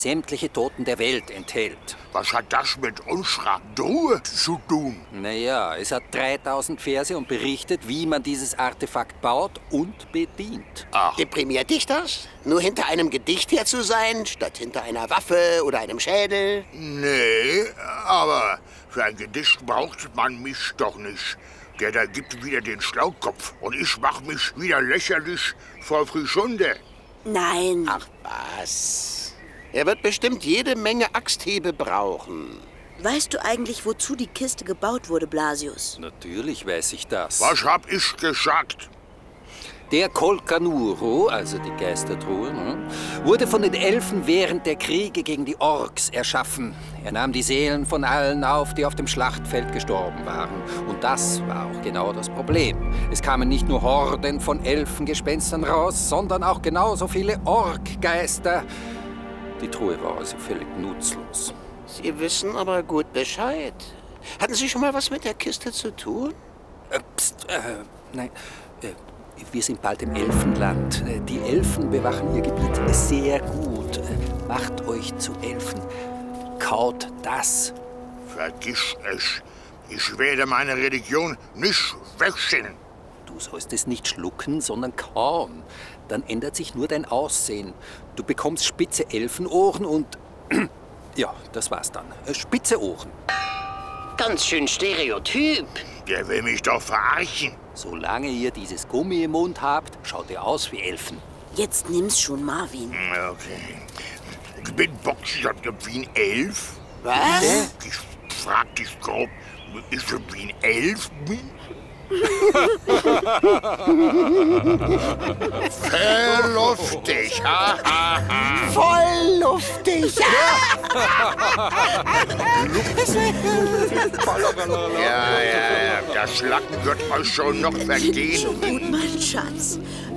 sämtliche Toten der Welt enthält. Was hat das mit unserer Truhe zu tun? Naja, es hat 3000 Verse und berichtet, wie man dieses Artefakt baut und bedient. Ach, Deprimiert dich das? Nur hinter einem Gedicht her zu sein, statt hinter einer Waffe oder einem Schädel? nee, aber für ein Gedicht braucht man mich doch nicht. Der da gibt wieder den Schlaukopf und ich mach mich wieder lächerlich vor Frischunde. Nein. Ach was. Er wird bestimmt jede Menge Axthebe brauchen. Weißt du eigentlich, wozu die Kiste gebaut wurde, Blasius? Natürlich weiß ich das. Was hab ich gesagt? Der Kolkanuro, also die Geistertruhe, wurde von den Elfen während der Kriege gegen die Orks erschaffen. Er nahm die Seelen von allen auf, die auf dem Schlachtfeld gestorben waren. Und das war auch genau das Problem. Es kamen nicht nur Horden von Elfengespenstern raus, sondern auch genauso viele Orkgeister. Die Truhe war also völlig nutzlos. Sie wissen aber gut Bescheid. Hatten Sie schon mal was mit der Kiste zu tun? Nein, wir sind bald im Elfenland. Die Elfen bewachen ihr Gebiet sehr gut. Macht euch zu Elfen. Kaut das. Vergiss es. Ich werde meine Religion nicht wechseln. Du sollst es nicht schlucken, sondern kauen. Dann ändert sich nur dein Aussehen. Du bekommst spitze Elfenohren und... ja, das war's dann. Spitze Ohren. Ganz schön Stereotyp. Der will mich doch verarschen. Solange ihr dieses Gummi im Mund habt, schaut ihr aus wie Elfen. Jetzt nimm's schon, Marvin. Okay. Ich bin Boxer wie ein Elf. Was? Ich frag dich grob, ist so wie ein Elf bin? Verluftig. Voll luftig. Ja, das Lacken wird euch schon noch vergehen. Schon gut, mein Schatz.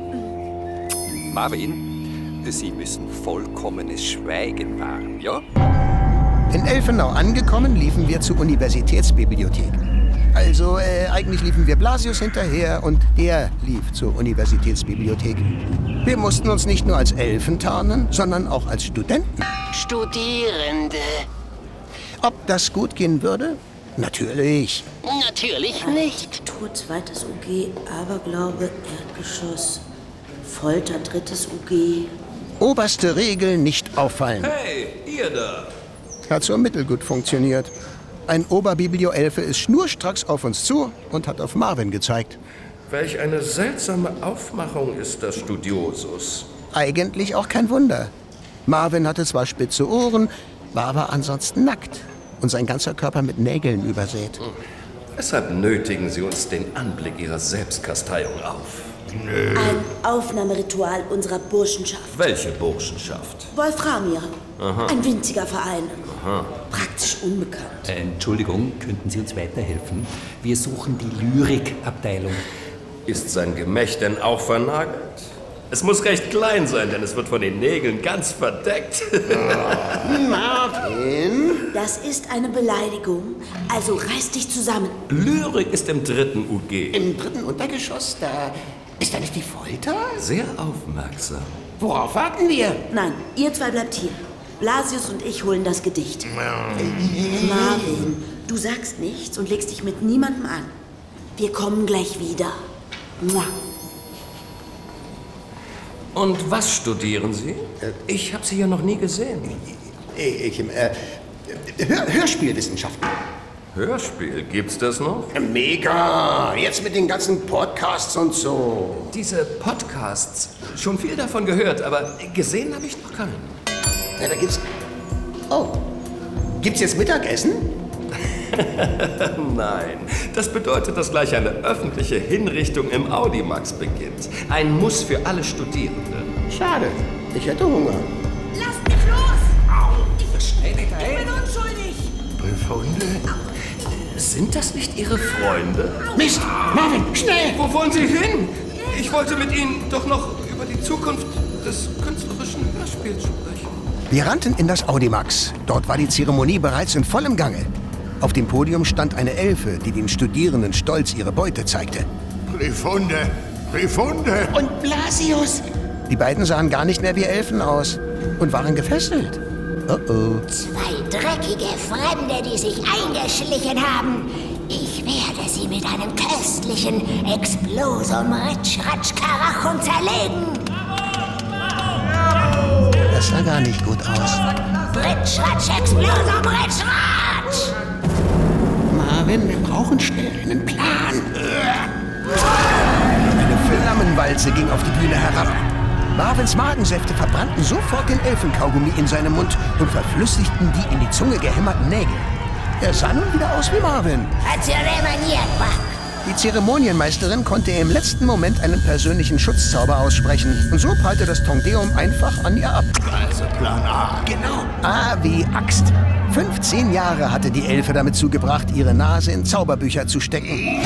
Marvin, Sie müssen vollkommenes Schweigen wahren, ja? In Elfenau angekommen, liefen wir zur Universitätsbibliothek. Also, eigentlich liefen wir Blasius hinterher und der lief zur Universitätsbibliothek. Wir mussten uns nicht nur als Elfen tarnen, sondern auch als Studenten. Studierende. Ob das gut gehen würde? Natürlich. Natürlich nicht. Architektur, zweites UG, Aberglaube, Erdgeschoss, Folter, drittes UG. Oberste Regel, nicht auffallen. Hey, ihr da! Hat so mittelgut funktioniert. Ein Oberbiblioelfe ist schnurstracks auf uns zu und hat auf Marvin gezeigt. Welch eine seltsame Aufmachung ist das Studiosus. Eigentlich auch kein Wunder. Marvin hatte zwar spitze Ohren, war aber ansonsten nackt und sein ganzer Körper mit Nägeln übersät. Weshalb nötigen Sie uns den Anblick Ihrer Selbstkasteiung auf? Ein Aufnahmeritual unserer Burschenschaft. Welche Burschenschaft? Wolframia. Ein winziger Verein. Praktisch unbekannt. Entschuldigung, könnten Sie uns weiterhelfen? Wir suchen die Lyrikabteilung. Ist sein Gemächt denn auch vernagelt? Es muss recht klein sein, denn es wird von den Nägeln ganz verdeckt. Marvin? Das ist eine Beleidigung. Also reiß dich zusammen. Lyrik ist im 3. UG. Im 3. Untergeschoss, da ist da nicht die Folter? Sehr aufmerksam. Worauf warten wir? Nein, ihr zwei bleibt hier. Blasius und ich holen das Gedicht. Marvin, du sagst nichts und legst dich mit niemandem an. Wir kommen gleich wieder. Mua. Und was studieren Sie? Ich habe Sie ja noch nie gesehen. Hörspielwissenschaften. Hörspiel, gibt's das noch? Mega! Jetzt mit den ganzen Podcasts und so. Diese Podcasts, schon viel davon gehört, aber gesehen habe ich noch keinen. Ja, da gibt's... Oh, gibt's jetzt Mittagessen? Nein, das bedeutet, dass gleich eine öffentliche Hinrichtung im Audimax beginnt. Ein Muss für alle Studierenden. Schade, ich hätte Hunger. Lasst mich los! Ich Schnell bin unschuldig! Befunde? Sind das nicht Ihre Freunde? Mist! Marvin, schnell! Wo wollen Sie hin? Ich wollte mit Ihnen doch noch über die Zukunft des künstlerischen Hörspiels sprechen. Wir rannten in das Audimax. Dort war die Zeremonie bereits in vollem Gange. Auf dem Podium stand eine Elfe, die den Studierenden stolz ihre Beute zeigte. Befunde! Befunde! Und Blasius? Die beiden sahen gar nicht mehr wie Elfen aus und waren gefesselt. Oh. 2 dreckige Fremde, die sich eingeschlichen haben. Ich werde sie mit einem köstlichen Explosum Ritsch-Ratsch-Karachum zerlegen. Das sah gar nicht gut aus. Ritsch-Ratsch-Explosum Ritsch-Ratsch! Marvin, wir brauchen schnell einen Plan. Eine Flammenwalze ging auf die Bühne herab. Marvins Magensäfte verbrannten sofort den Elfenkaugummi in seinem Mund und verflüssigten die in die Zunge gehämmerten Nägel. Er sah nun wieder aus wie Marvin. Die Zeremonienmeisterin konnte im letzten Moment einen persönlichen Schutzzauber aussprechen. Und so prallte das Tongdeum einfach an ihr ab. Also Plan A. Genau. A wie Axt. 15 Jahre hatte die Elfe damit zugebracht, ihre Nase in Zauberbücher zu stecken.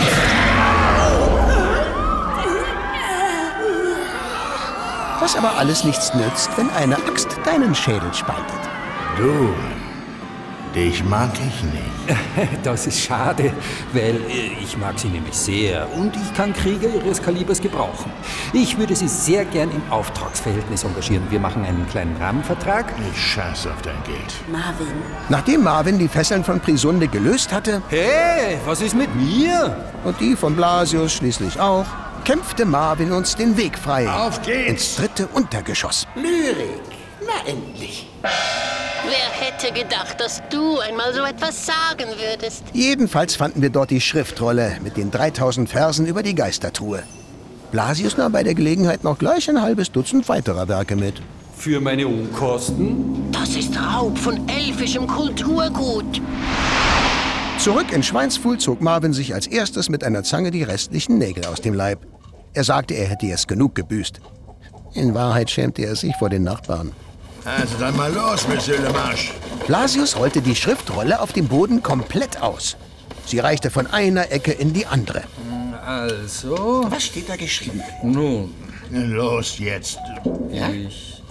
Was aber alles nichts nützt, wenn eine Axt deinen Schädel spaltet. Du, dich mag ich nicht. Das ist schade, weil ich mag sie nämlich sehr und ich kann Krieger ihres Kalibers gebrauchen. Ich würde sie sehr gern im Auftragsverhältnis engagieren. Wir machen einen kleinen Rahmenvertrag. Ich scheiß auf dein Geld. Marvin, Nachdem Marvin die Fesseln von Prisunde gelöst hatte Hey, was ist mit mir? und die von Blasius schließlich auch, kämpfte Marvin uns den Weg frei Auf geht's! ins 3. Untergeschoss. Lyrik. Na endlich. Wer hätte gedacht, dass du einmal so etwas sagen würdest? Jedenfalls fanden wir dort die Schriftrolle mit den 3000 Versen über die Geistertruhe. Blasius nahm bei der Gelegenheit noch gleich ein halbes Dutzend weiterer Werke mit. Für meine Unkosten? Das ist Raub von elfischem Kulturgut. Zurück in Schweinspfuhl zog Marvin sich als erstes mit einer Zange die restlichen Nägel aus dem Leib. Er sagte, er hätte jetzt genug gebüßt. In Wahrheit schämte er sich vor den Nachbarn. Also dann mal los, Monsieur Le Marche. Blasius rollte die Schriftrolle auf dem Boden komplett aus. Sie reichte von einer Ecke in die andere. Also, Was steht da geschrieben? nun, Los jetzt. Ja? ich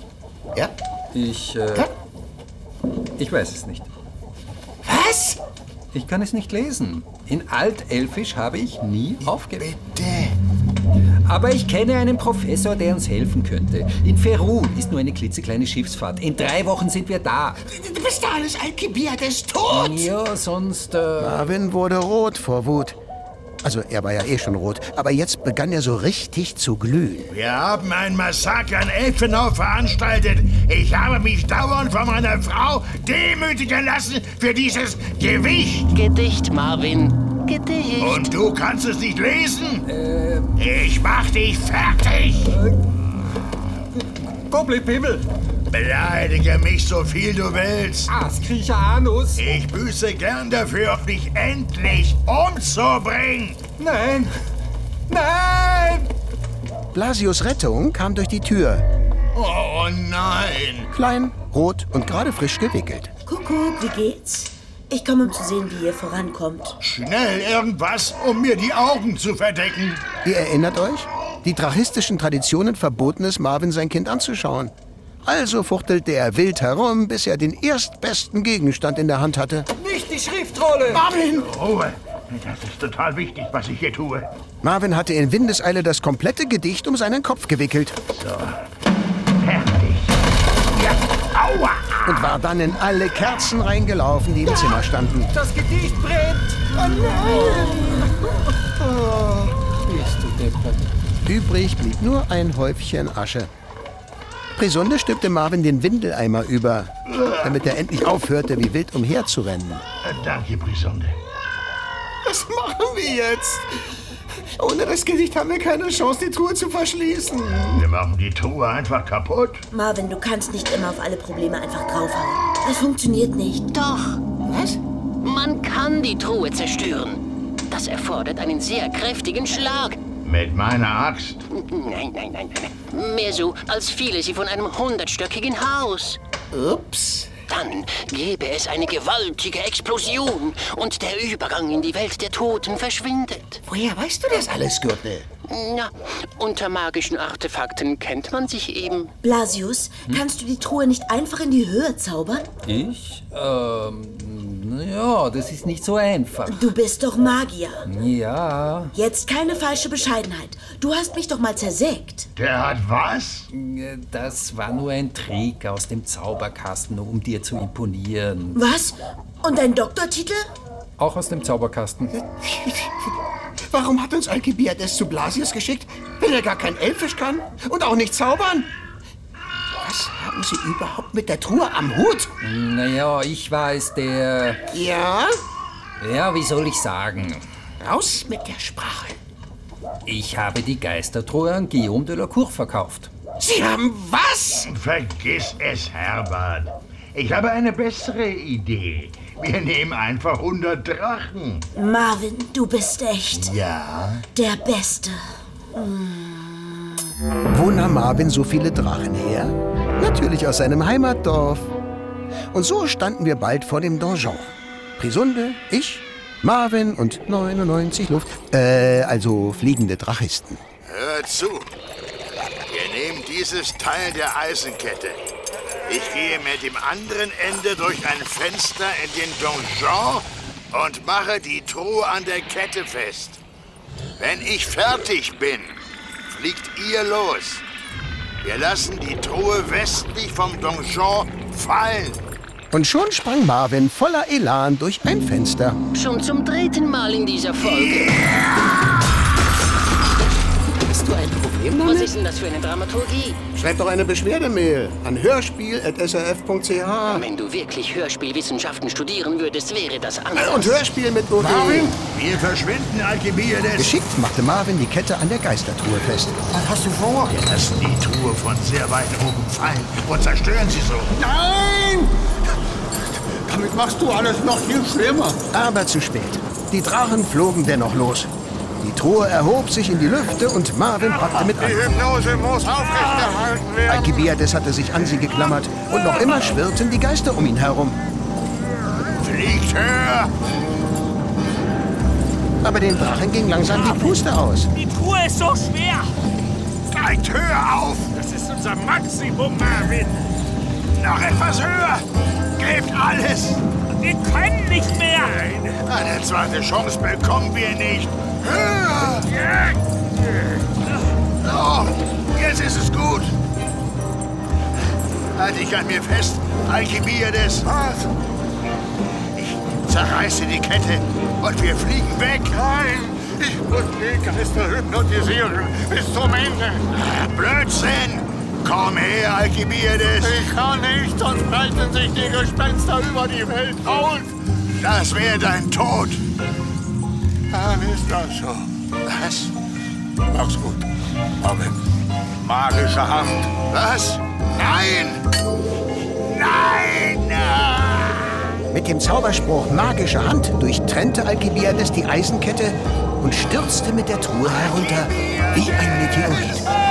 Ja? weiß es nicht. Was? Ich kann es nicht lesen. In Altelfisch habe ich nie aufgewählt. Bitte. Aber ich kenne einen Professor, der uns helfen könnte. In Ferun ist nur eine klitzekleine Schiffsfahrt. In 3 Wochen sind wir da. Bis dahin ist Alkibiades tot. Ja, sonst... Marvin wurde rot vor Wut. Also, er war ja eh schon rot. Aber jetzt begann er so richtig zu glühen. Wir haben ein Massaker in Elfenau veranstaltet. Ich habe mich dauernd von meiner Frau demütigen lassen für dieses Gewicht. Gedicht, Marvin. Gedicht. Und du kannst es nicht lesen? Ich mach dich fertig. Goblin-Pimmel! Beleidige mich so viel du willst. Aaskriecher Anus! Ich büße gern dafür, dich endlich umzubringen. Nein! Nein! Blasius' Rettung kam durch die Tür. Oh nein. Klein, rot und gerade frisch gewickelt. Kuckuck, wie geht's? Ich komme, um zu sehen, wie ihr vorankommt. Schnell irgendwas, um mir die Augen zu verdecken. Ihr erinnert euch? Die drachistischen Traditionen verboten es, Marvin sein Kind anzuschauen. Also fuchtelte er wild herum, bis er den erstbesten Gegenstand in der Hand hatte. Nicht die Schriftrolle! Marvin! Ruhe. Das ist total wichtig, was ich hier tue. Marvin hatte in Windeseile das komplette Gedicht um seinen Kopf gewickelt Fertig. Ja, aua. und war dann in alle Kerzen reingelaufen, die im Zimmer standen. Das Gedicht brennt! Bist du deppert. Übrig blieb nur ein Häufchen Asche. Prisunde stülpte Marvin den Windeleimer über, damit er endlich aufhörte, wie wild umherzurennen. Danke, Brisonde. Was machen wir jetzt? Ohne das Gedicht haben wir keine Chance, die Truhe zu verschließen. Wir machen die Truhe einfach kaputt. Marvin, du kannst nicht immer auf alle Probleme einfach draufhauen. Das funktioniert nicht. Doch, Was? man kann die Truhe zerstören. Das erfordert einen sehr kräftigen Schlag. Mit meiner Axt. Nein. Mehr so, als fiele sie von einem 100-stöckigen Haus. Ups. Dann gäbe es eine gewaltige Explosion und der Übergang in die Welt der Toten verschwindet. Woher weißt du das alles, Gürtel? Na, unter magischen Artefakten kennt man sich eben. Blasius, kannst du die Truhe nicht einfach in die Höhe zaubern? Ich? Ja, das ist nicht so einfach. Du bist doch Magier. Ja. Jetzt keine falsche Bescheidenheit. Du hast mich doch mal zersägt. Der hat was? Das war nur ein Trick aus dem Zauberkasten, um dir zu imponieren. Was? Und dein Doktortitel? Auch aus dem Zauberkasten. Warum hat uns Alkibiades zu Blasius geschickt, wenn er gar kein Elfisch kann und auch nicht zaubern? Was haben Sie überhaupt mit der Truhe am Hut? Naja, ich weiß, der... Ja? Ja, wie soll ich sagen? Raus mit der Sprache. Ich habe die Geistertruhe an Guillaume de la Cour verkauft. Sie haben was? Vergiss es, Herbert. Ich habe eine bessere Idee. Wir nehmen einfach 100 Drachen. Marvin, du bist echt Ja? der Beste. Wo nahm Marvin so viele Drachen her? Natürlich aus seinem Heimatdorf. Und so standen wir bald vor dem Donjon. Prisunde, ich, Marvin und 99 also fliegende Drachisten. Hört zu. Wir nehmen dieses Teil der Eisenkette. Ich gehe mit dem anderen Ende durch ein Fenster in den Donjon und mache die Truhe an der Kette fest. Wenn ich fertig bin, fliegt ihr los. Wir lassen die Truhe westlich vom Donjon fallen. Und schon sprang Marvin voller Elan durch ein Fenster. Schon zum 3. Mal in dieser Folge. Hast du ein Problem damit? Was ist denn das für eine Dramaturgie? Schreib doch eine Beschwerdemail an hörspiel@srf.ch. Wenn du wirklich Hörspielwissenschaften studieren würdest, wäre das anders. Und Hörspiel mit OE. Marvin, wir verschwinden, Alkibiades. Geschickt machte Marvin die Kette an der Geistertruhe fest. Was hast du vor? Wir lassen die Truhe von sehr weit oben fallen und zerstören sie so. Nein! Damit machst du alles noch viel schlimmer. Aber zu spät. Die Drachen flogen dennoch los. Die Truhe erhob sich in die Lüfte und Marvin packte mit an. Die Hypnose muss aufrechterhalten werden. Alkibiades hatte sich an sie geklammert und noch immer schwirrten die Geister um ihn herum. Fliegt höher! Aber den Drachen ging langsam die Puste aus. Die Truhe ist so schwer. Steigt höher auf! Das ist unser Maximum, Marvin. Noch etwas höher! Gebt alles! Wir können nicht mehr. Eine zweite Chance bekommen wir nicht. Höher! So, jetzt ist es gut. Halt dich an mir fest, Alkibiades. Was? Ich zerreiße die Kette und wir fliegen weg. Nein! Ich muss die Geister hypnotisieren bis zum Ende. Blödsinn! Komm her, Alkibiades. Ich kann nicht, sonst breiten sich die Gespenster über die Welt aus. Das wäre dein Tod. Dann ist das so. Was? Mach's gut. Marvin. Magische Hand. Was? Nein! Nein! Mit dem Zauberspruch Magische Hand durchtrennte Alkibiades die Eisenkette und stürzte mit der Truhe herunter wie ein Meteorit.